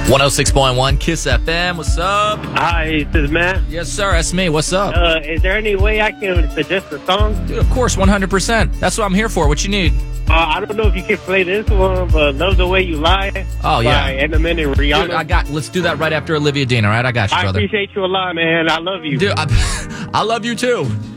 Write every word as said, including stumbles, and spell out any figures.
one oh six point one Kiss F M. What's up? Hi, this is Matt. Yes, sir. That's me. What's up? Uh, is there any way I can suggest a song? Dude, of course, one hundred percent. That's what I'm here for. What you need? Uh, I don't know if you can play this one, but Love the Way You Lie. Oh, yeah. By Eminem and Rihanna. Dude, I got. Let's do that right after Olivia Dean, all right? I got you, I brother. appreciate you a lot, man. I love you. Dude, I, I love you, too.